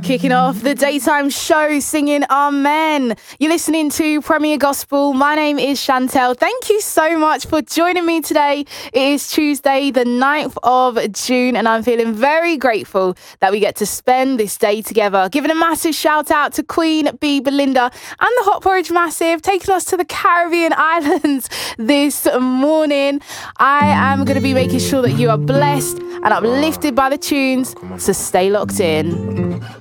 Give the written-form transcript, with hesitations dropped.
Kicking off the daytime show singing Amen. You're listening to Premier Gospel. My name is Chantel. Thank you so much for joining me today. It is Tuesday, the 9th of June, and I'm feeling very grateful that we get to spend this day together. Giving a massive shout out to Queen Bee Belinda and the Hot Porridge Massive, taking us to the Caribbean islands this morning. I am going to be making sure that you are blessed and uplifted by the tunes, so stay locked in.